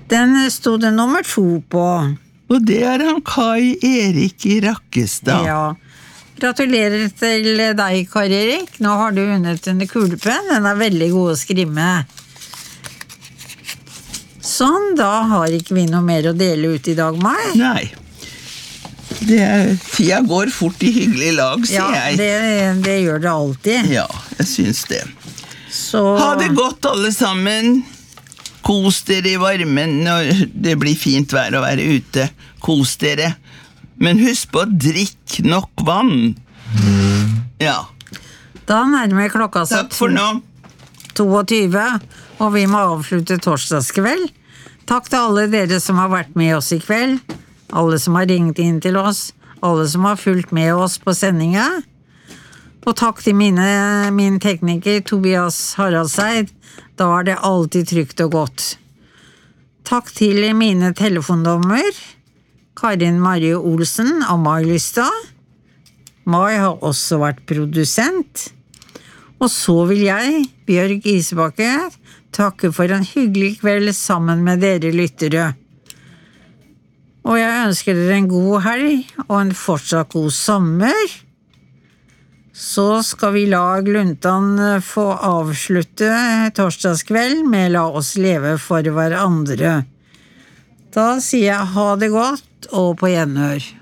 Den stod det nummer 2 på. Og det han Kai Erik i Rakkestad. Ja. Gratulerer til deg, Kai Erik. Nå har du vunnet en kulepenn. Den veldig god å skrive med. Sånn, da har ikke vi noe mer å dele ut i dag, Mai. Nei. Tida går fort i hyggelig lag, sier jeg. Ja, det gjør det alltid. Ja, jeg synes det. Så... Ha det godt, alle sammen. Kos dere i varmen når det blir fint vær å være ute. Kos dere. Men husk på å drikke nok vann. Ja. Da nærmer klokka seg Takk for nå. 22, og vi må avslutte torsdagskveld. Takk til alle dere som har vært med oss i kveld. Alle som har ringt inn til oss. Alle som har fulgt med oss på sendinga. Og takk til min tekniker Tobias Haraldseid. Da det alltid trygt og godt. Takk til mine telefondummer. Karin Marie Olsen og Mai Lystad. Mai har også vært produsent. Og så vil jeg, Bjørg Isebakke, takke for en hyggelig kveld sammen med dere lyttere. Og jeg ønsker dere en god helg og en fortsatt god sommer. Så skal vi la Gluntan få avslutte torsdagskveld med La oss leve for hverandre. Da sier jeg ha det godt og på gjenhør.